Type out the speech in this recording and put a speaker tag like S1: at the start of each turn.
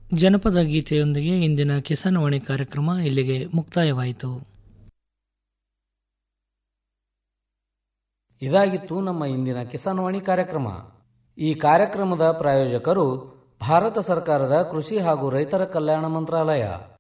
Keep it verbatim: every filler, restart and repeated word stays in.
S1: ಜನಪದ ಗೀತೆಯೊಂದಿಗೆ ಇಂದಿನ ಕಿಸಾನ್ವಾಣಿ ಕಾರ್ಯಕ್ರಮ ಇಲ್ಲಿಗೆ ಮುಕ್ತಾಯವಾಯಿತು.
S2: ಇದಾಗಿತ್ತು ನಮ್ಮ ಇಂದಿನ ಕಿಸಾನ್ವಾಣಿ ಕಾರ್ಯಕ್ರಮ. ಈ ಕಾರ್ಯಕ್ರಮದ ಪ್ರಾಯೋಜಕರು ಭಾರತ ಸರ್ಕಾರದ ಕೃಷಿ ಹಾಗೂ ರೈತರ ಕಲ್ಯಾಣ ಮಂತ್ರಾಲಯ.